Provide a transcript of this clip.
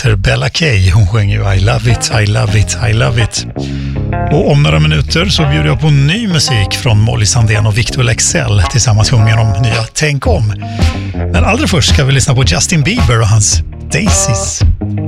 heter Bella Kay. Hon sjunger ju I love it, I love it, I love it. Och om några minuter så bjuder jag på ny musik från Molly Sandén och Victor Leksell. Tillsammans sjunger de nya Tänk om. Men allra först ska vi lyssna på Justin Bieber och hans Daisies.